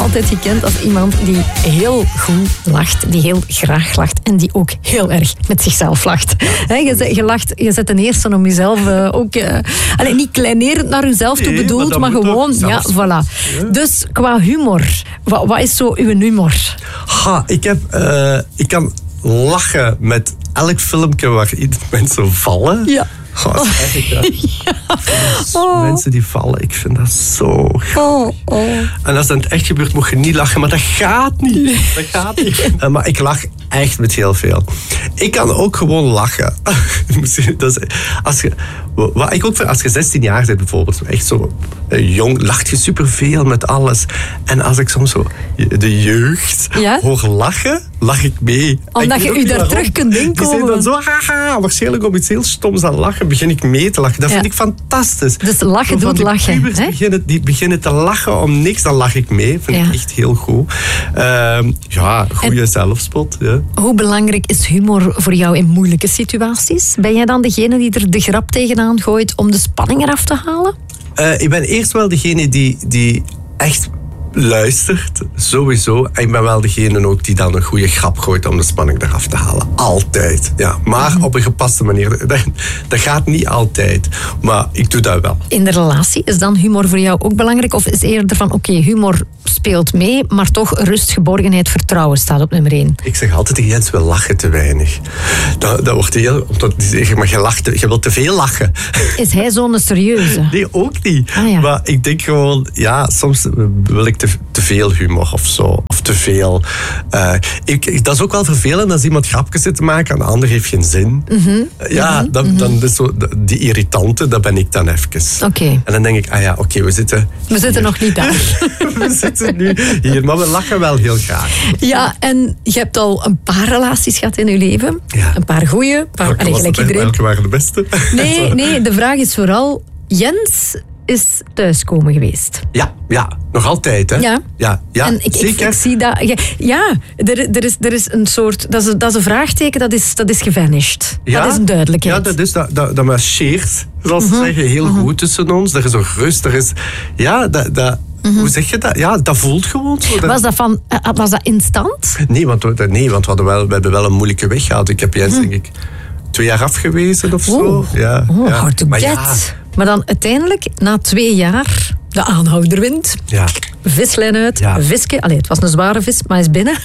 altijd gekend als iemand die heel goed lacht, die heel graag lacht en die ook heel erg met zichzelf lacht. Je zet ten eerste om jezelf ook... niet kleinerend naar jezelf toe bedoeld, maar gewoon... Ja, voilà. Ja. Dus qua humor, wat is zo uw humor? Ik kan lachen met elk filmpje waar mensen vallen. Ja. Dat is eigenlijk mensen die vallen, ik vind dat zo grappig. En als dat in het echt gebeurt, moet je niet lachen, maar dat gaat niet. Nee. Dat gaat niet. Maar ik lach echt met heel veel. Ik kan ook gewoon lachen. Als je 16 jaar bent bijvoorbeeld, echt zo jong, lacht je superveel met alles. En als ik soms zo de jeugd hoor lachen, lach ik mee. Omdat je daar terug kunt inkomen. Die zijn dan zo, haha, waarschijnlijk om iets heel stoms aan lachen, begin ik mee te lachen. Dat vind ik fantastisch. Dus lachen doet lachen. Die beginnen te lachen om niks, dan lach ik mee. Vind ik echt heel goed. Goede zelfspot. Ja. Hoe belangrijk is humor voor jou in moeilijke situaties? Ben jij dan degene die er de grap tegenaan gooit om de spanning eraf te halen? Ik ben eerst wel degene die echt luistert, sowieso. En ik ben wel degene ook die dan een goede grap gooit om de spanning eraf te halen. Altijd. Ja. Maar op een gepaste manier. Dat gaat niet altijd. Maar ik doe dat wel. In de relatie, is dan humor voor jou ook belangrijk? Of is eerder van, humor speelt mee, maar toch rust, geborgenheid, vertrouwen staat op nummer 1? Ik zeg altijd, Jens, we lachen te weinig. Dat wordt heel... Omdat die zeggen, maar je wilt te veel lachen. Is hij zo'n serieuze? Nee, ook niet. Maar ik denk gewoon, soms wil ik te veel humor of zo. Of te veel. Dat is ook wel vervelend als iemand grapjes zit te maken en de ander heeft geen zin. Dan is zo, die irritante, dat ben ik dan even. Okay. En dan denk ik, we zitten... We zitten nog niet daar. We zitten nu hier, maar we lachen wel heel graag. Ja, en je hebt al een paar relaties gehad in je leven. Ja. Een paar goeie. Welke waren de beste? Nee, de vraag is vooral... Jens is thuiskomen geweest. Ja, nog altijd, hè? Ja. En ik zie dat... Er is een soort... Dat is een vraagteken, dat is gevanished. Ja? Dat is een duidelijkheid. Ja, dat marcheert, zoals ze zeggen, heel goed tussen ons. Er is een rust, er is... Hoe zeg je dat? Ja, dat voelt gewoon zo. Was dat instant? Nee, want we hebben wel een moeilijke weg gehad. Ik heb Jens, denk ik, 2 jaar afgewezen of zo. Hard to get. Maar dan uiteindelijk, na 2 jaar, de aanhouderwind. Ja. Vislijn uit, visje. Het was een zware vis, maar hij is binnen.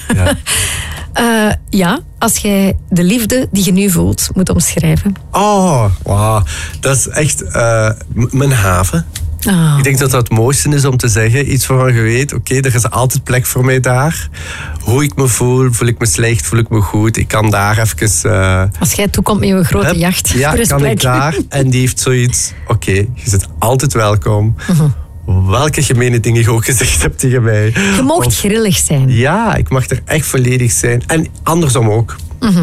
Ja. Als jij de liefde die je nu voelt, moet omschrijven. Oh, wow. Dat is echt mijn haven. Ik denk dat dat het mooiste is om te zeggen. Iets waarvan je weet, er is altijd plek voor mij daar. Hoe ik me voel ik me slecht, voel ik me goed. Ik kan daar even... Als jij toekomt met je grote jacht. Ja, kan plek. Ik daar. En die heeft zoiets... je zit altijd welkom. Welke gemene dingen je ook gezegd hebt tegen mij. Je mag grillig zijn. Ja, ik mag er echt volledig zijn. En andersom ook.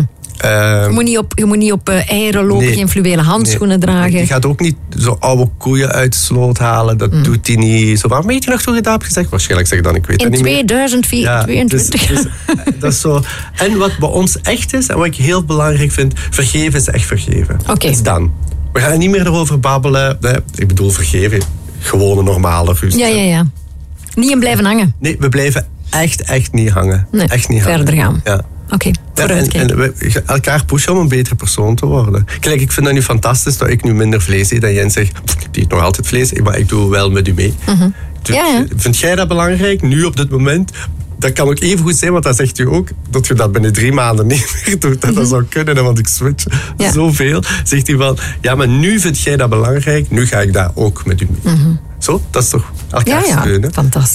Je moet niet op eieren lopen, geen fluwelen handschoenen dragen. Je gaat ook niet zo oude koeien uit de sloot halen. Dat doet hij niet. Zo, waarom weet je nog toen je dat hebt gezegd? Waarschijnlijk zeg ik dan, ik weet het niet meer. In 2022. Dus, dat is zo. En wat bij ons echt is, en wat ik heel belangrijk vind, vergeven is echt vergeven. Oké. Het is dan. We gaan niet meer erover babbelen. Nee, ik bedoel vergeven. Gewone, normale rust. Ja. Niet in blijven hangen. Nee, we blijven echt niet hangen. Nee, echt niet verder hangen. gaan. Ja. Oké, en we elkaar pushen om een betere persoon te worden. Kijk, ik vind dat nu fantastisch dat ik nu minder vlees eet. En Jens zegt, die eet nog altijd vlees, maar ik doe wel met u mee. Vind jij dat belangrijk, nu op dit moment? Dat kan ook even goed zijn, want dat zegt u ook, dat je dat binnen 3 maanden niet meer doet. Dat zou kunnen, want ik switch zoveel. Zegt hij van, maar nu vind jij dat belangrijk, nu ga ik dat ook met u mee. Zo, dat is toch elkaar steunen. Fantastisch.